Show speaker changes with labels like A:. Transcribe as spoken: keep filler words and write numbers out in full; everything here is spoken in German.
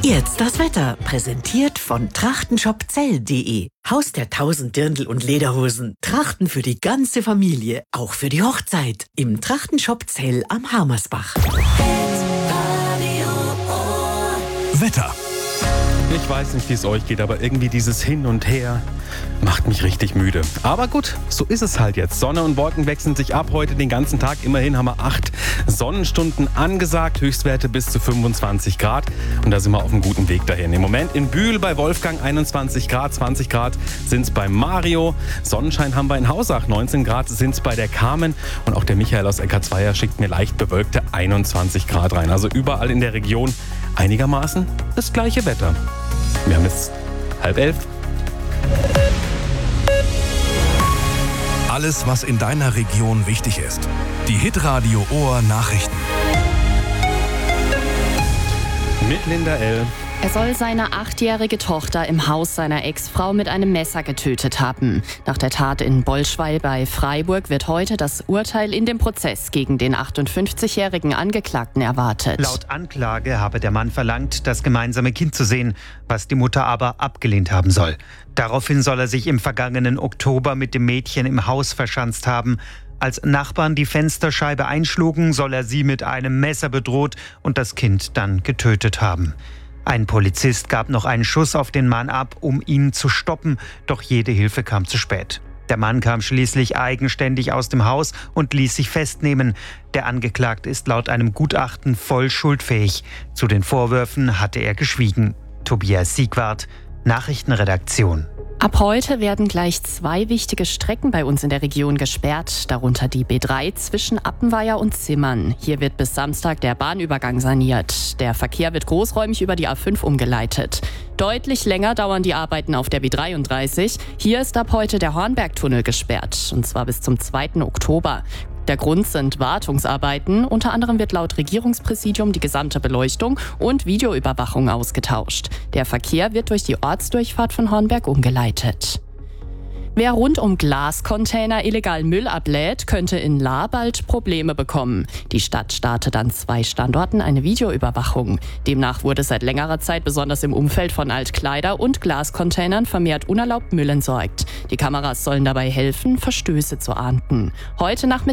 A: Jetzt das Wetter, präsentiert von trachtenshopzell punkt de. Haus der tausend Dirndl und Lederhosen. Trachten für die ganze Familie, auch für die Hochzeit. Im Trachtenshop Zell am Harmersbach.
B: Wetter.
C: Ich weiß nicht, wie es euch geht, aber irgendwie dieses Hin und Her macht mich richtig müde. Aber gut, so ist es halt jetzt. Sonne und Wolken wechseln sich ab. Heute den ganzen Tag. Immerhin haben wir acht Sonnenstunden angesagt. Höchstwerte bis zu fünfundzwanzig Grad. Und da sind wir auf einem guten Weg dahin. Im Moment in Bühl bei Wolfgang einundzwanzig Grad. zwanzig Grad sind es bei Mario. Sonnenschein haben wir in Hausach. neunzehn Grad sind es bei der Carmen. Und auch der Michael aus Eckartsweier schickt mir leicht bewölkte einundzwanzig Grad rein. Also überall in der Region einigermaßen das gleiche Wetter. Wir haben jetzt halb elf.
B: Alles, was in deiner Region wichtig ist. Die Hitradio Ohr Nachrichten.
C: Mit Linda L.
D: Er soll seine achtjährige Tochter im Haus seiner Ex-Frau mit einem Messer getötet haben. Nach der Tat in Bolschweil bei Freiburg wird heute das Urteil in dem Prozess gegen den achtundfünfzigjährigen Angeklagten erwartet.
E: Laut Anklage habe der Mann verlangt, das gemeinsame Kind zu sehen, was die Mutter aber abgelehnt haben soll. Daraufhin soll er sich im vergangenen Oktober mit dem Mädchen im Haus verschanzt haben. Als Nachbarn die Fensterscheibe einschlugen, soll er sie mit einem Messer bedroht und das Kind dann getötet haben. Ein Polizist gab noch einen Schuss auf den Mann ab, um ihn zu stoppen, doch jede Hilfe kam zu spät. Der Mann kam schließlich eigenständig aus dem Haus und ließ sich festnehmen. Der Angeklagte ist laut einem Gutachten voll schuldfähig. Zu den Vorwürfen hatte er geschwiegen. Tobias Siegwart, Nachrichtenredaktion.
D: Ab heute werden gleich zwei wichtige Strecken bei uns in der Region gesperrt, darunter die B drei zwischen Appenweier und Zimmern. Hier wird bis Samstag der Bahnübergang saniert. Der Verkehr wird großräumig über die A fünf umgeleitet. Deutlich länger dauern die Arbeiten auf der B dreiunddreißig. Hier ist ab heute der Hornbergtunnel gesperrt, und zwar bis zum zweiten Oktober. Der Grund sind Wartungsarbeiten. Unter anderem wird laut Regierungspräsidium die gesamte Beleuchtung und Videoüberwachung ausgetauscht. Der Verkehr wird durch die Ortsdurchfahrt von Hornberg umgeleitet. Wer rund um Glascontainer illegal Müll ablädt, könnte in Lahr bald Probleme bekommen. Die Stadt startet an zwei Standorten eine Videoüberwachung. Demnach wurde seit längerer Zeit besonders im Umfeld von Altkleider- und Glascontainern vermehrt unerlaubt Müll entsorgt. Die Kameras sollen dabei helfen, Verstöße zu ahnden. Heute Nachmittag